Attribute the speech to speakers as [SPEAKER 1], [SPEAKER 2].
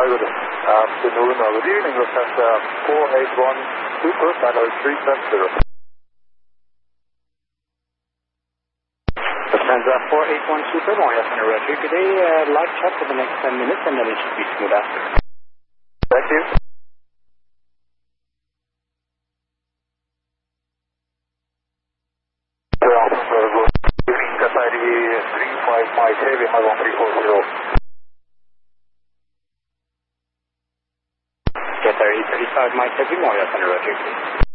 [SPEAKER 1] good afternoon. Good evening. Lufthansa 481 Super, final 370.
[SPEAKER 2] Lufthansa 481 Super, Maya Center Roger. Today, live chat for the next 10 minutes and then it should be smooth after.
[SPEAKER 1] Thank you. Qatar 35 Mike Heavy, Magon 340.
[SPEAKER 2] Qatar 35 Mike Heavy, Maya Center Roger.